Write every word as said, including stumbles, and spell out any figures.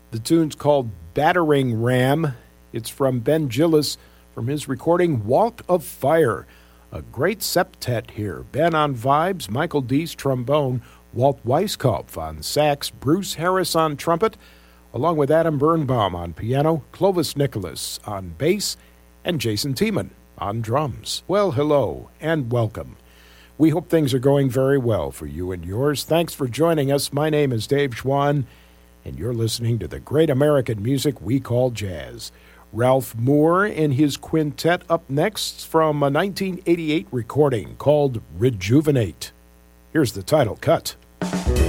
The tune's called Battering Ram. It's from Ben Gillis from his recording Walk of Fire. A great septet here. Ben on vibes, Michael Deese trombone, Walt Weiskopf on sax, Bruce Harris on trumpet, along with Adam Birnbaum on piano, Clovis Nicholas on bass, and Jason Tiemann on drums. Well, hello and welcome. We hope things are going very well for you and yours. Thanks for joining us. My name is Dave Schwann, and you're listening to the great American music we call jazz. Ralph Moore and his quintet up next from a nineteen eighty-eight recording called Rejuvenate. Here's the title cut.